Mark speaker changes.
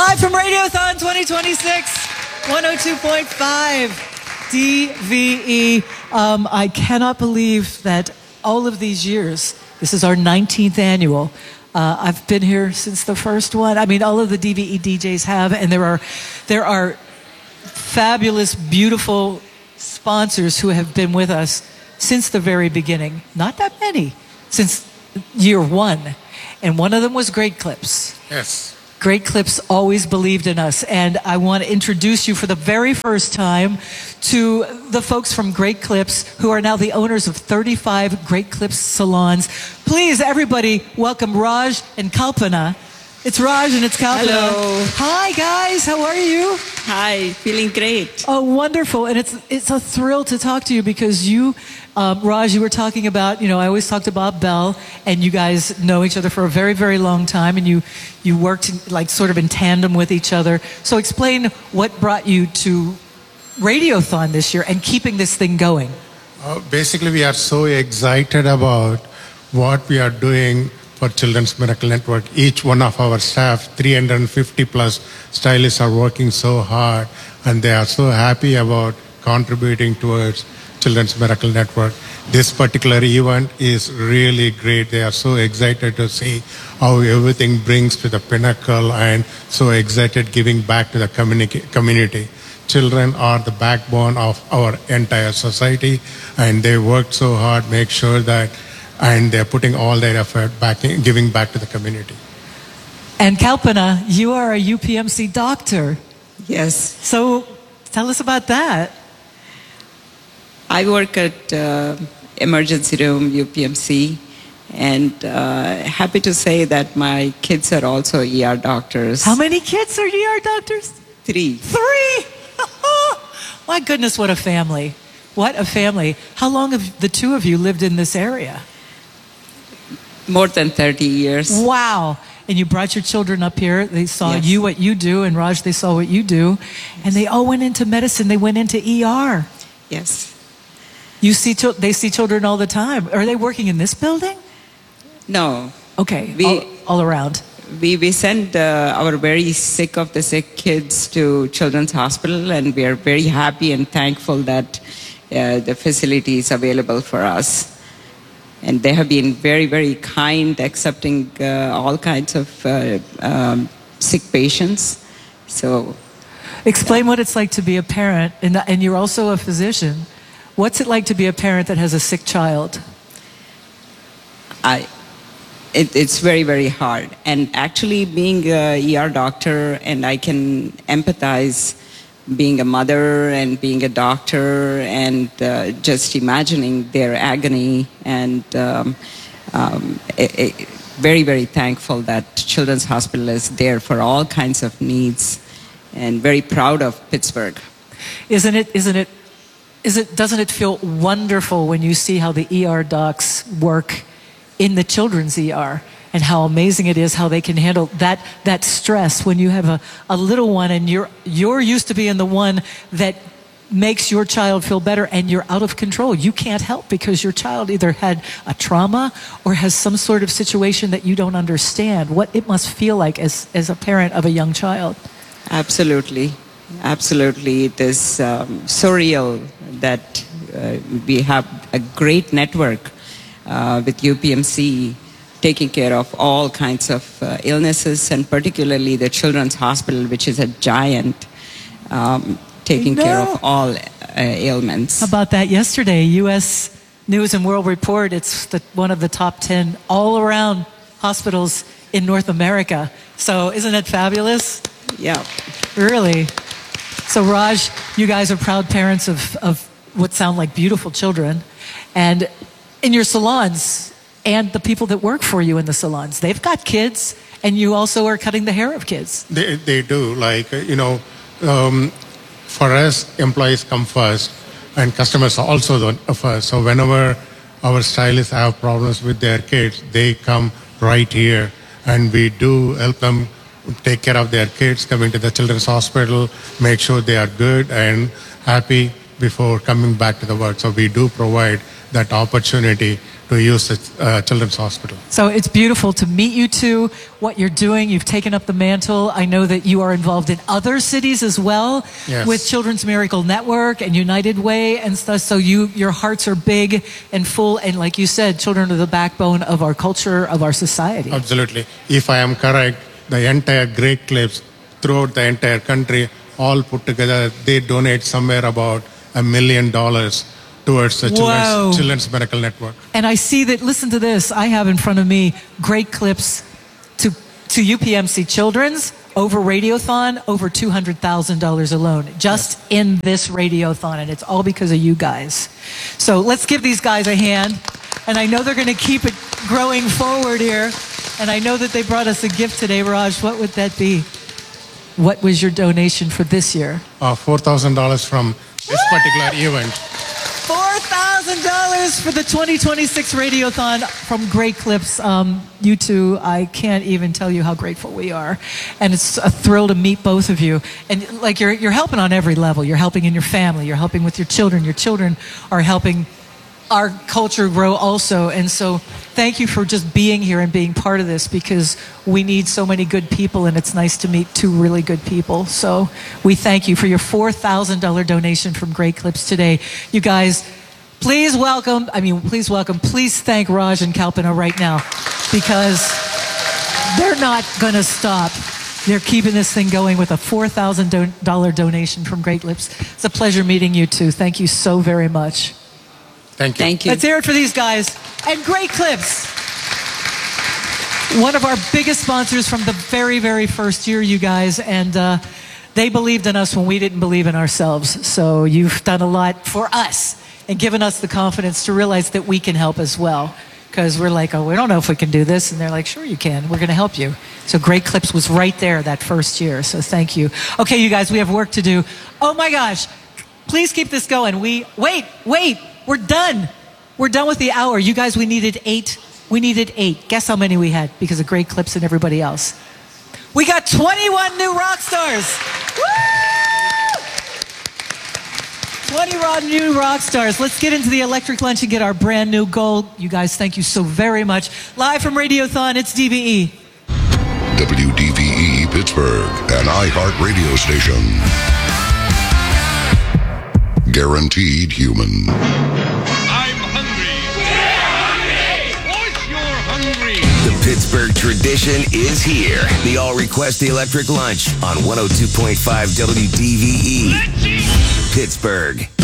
Speaker 1: Live from Radiothon 2026, 102.5 DVE. I cannot believe that all of these years, this is our 19th annual. I've been here since the first one. I mean, all of the DVE DJs have, and there are fabulous, beautiful sponsors who have been with us since the very beginning. Not that many, since year one. And one of them was Great Clips.
Speaker 2: Yes.
Speaker 1: Great Clips always believed in us. And I want to introduce you for the very first time to the folks from Great Clips, who are now the owners of 35 Great Clips salons. Please, everybody, welcome Raj and Kalpana. It's Raj and it's Kalpana.
Speaker 3: Hello.
Speaker 1: Hi, guys. How are you?
Speaker 3: Hi, feeling great.
Speaker 1: Oh, wonderful. And it's a thrill to talk to you because you, Raj, you were talking about, I always talk to Bob Bell, and you guys know each other for a very, very long time, and you worked sort of in tandem with each other. So explain what brought you to Radiothon this year and keeping this thing going.
Speaker 2: Basically, we are so excited about what we are doing for Children's Miracle Network. Each one of our staff, 350 plus stylists, are working so hard, and they are so happy about contributing towards Children's Miracle Network. This particular event is really great. They are so excited to see how everything brings to the pinnacle, and so excited giving back to the community. Children are the backbone of our entire society, and they work so hard, make sure that, and they're putting all their effort back in, giving back to the community.
Speaker 1: And Kalpana, you are a UPMC doctor.
Speaker 3: Yes.
Speaker 1: So tell us about that.
Speaker 3: I work at emergency room, UPMC, and happy to say that my kids are also ER doctors.
Speaker 1: How many kids are ER doctors?
Speaker 3: 3.
Speaker 1: 3! My goodness, what a family. What a family. How long have the two of you lived in this area?
Speaker 3: More than 30 years.
Speaker 1: Wow. And you brought your children up here. They saw
Speaker 3: Yes.
Speaker 1: you, what you do, and Raj, they saw what you do. And they all went into medicine. They went into ER.
Speaker 3: Yes.
Speaker 1: They see children all the time. Are they working in this building?
Speaker 3: No.
Speaker 1: Okay, all around.
Speaker 3: We send our very sick of the sick kids to Children's Hospital, and we are very happy and thankful that the facility is available for us. And they have been very, very kind, accepting all kinds of sick patients. So,
Speaker 1: Explain what it's like to be a parent, and you're also a physician. What's it like to be a parent that has a sick child?
Speaker 3: it's very, very hard. And actually, being a ER doctor, and I can empathize being a mother and being a doctor, and just imagining their agony, and very, very thankful that Children's Hospital is there for all kinds of needs, and very proud of Pittsburgh.
Speaker 1: Doesn't it feel wonderful when you see how the ER docs work in the children's ER, and how amazing it is how they can handle that stress when you have a little one, and you're used to being the one that makes your child feel better, and you're out of control. You can't help because your child either had a trauma or has some sort of situation that you don't understand. What it must feel like as a parent of a young child.
Speaker 3: Absolutely. Absolutely. It is surreal that we have a great network with UPMC taking care of all kinds of illnesses, and particularly the Children's Hospital, which is a giant, taking care of all ailments.
Speaker 1: How about that? Yesterday, U.S. News and World Report, it's one of the top 10 all-around hospitals in North America. So isn't it fabulous?
Speaker 3: Yeah.
Speaker 1: Really. So Raj, you guys are proud parents of what sound like beautiful children. And in your salons, and the people that work for you in the salons, they've got kids, and you also are cutting the hair of kids.
Speaker 2: They do. For us, employees come first, and customers also first. So whenever our stylists have problems with their kids, they come right here, and we do help them take care of their kids, coming to the Children's Hospital, make sure they are good and happy before coming back to the work. So we do provide that opportunity to use the children's hospital.
Speaker 1: So it's beautiful to meet you two, what you're doing. You've taken up the mantle. I know that you are involved in other cities as well
Speaker 2: Yes.
Speaker 1: with Children's Miracle Network and United Way and stuff. So your hearts are big and full. And like you said, children are the backbone of our culture, of our society.
Speaker 2: Absolutely. If I am correct, the entire Great Clips throughout the entire country, all put together, they donate somewhere about $1 million towards the
Speaker 1: Whoa.
Speaker 2: Children's Miracle Network.
Speaker 1: And I see that, listen to this, I have in front of me Great Clips to UPMC Children's over Radiothon, over $200,000 alone, just in this Radiothon. And it's all because of you guys. So let's give these guys a hand. And I know they're going to keep it growing forward here. And I know that they brought us a gift today. Raj, what would that be? What was your donation for this year?
Speaker 2: $4,000 from this particular event.
Speaker 1: $4,000 for the 2026 Radiothon from Great Clips. You two, I can't even tell you how grateful we are. And it's a thrill to meet both of you. And like you're helping on every level. You're helping in your family. You're helping with your children. Your children are helping our culture grow also. And so thank you for just being here and being part of this, because we need so many good people, and it's nice to meet two really good people. So we thank you for your $4,000 donation from Great Clips today. You guys, please thank Raj and Kalpana right now, because they're not going to stop. They're keeping this thing going with a $4,000 donation from Great Clips. It's a pleasure meeting you two. Thank you so very much.
Speaker 2: Thank you.
Speaker 3: Thank you.
Speaker 1: Let's hear it for these guys. And Great Clips, one of our biggest sponsors from the very, very first year, you guys. And they believed in us when we didn't believe in ourselves. So you've done a lot for us and given us the confidence to realize that we can help as well. Because we're like, oh, we don't know if we can do this. And they're like, sure you can. We're going to help you. So Great Clips was right there that first year. So thank you. Okay, you guys, we have work to do. Oh my gosh. Please keep this going. Wait. We're done. We're done with the hour. You guys, we needed 8. Guess how many we had because of Great Clips and everybody else? We got 21 new rock stars. Woo! 20 new rock stars. Let's get into the electric lunch and get our brand new goal. You guys, thank you so very much. Live from Radiothon, it's DVE.
Speaker 4: WDVE Pittsburgh, an iHeart radio station. Guaranteed human.
Speaker 5: I'm hungry. We're hungry. What's your hungry?
Speaker 6: The Pittsburgh tradition is here. The All Request Electric Lunch on 102.5 WDVE.
Speaker 5: Let's eat.
Speaker 6: Pittsburgh.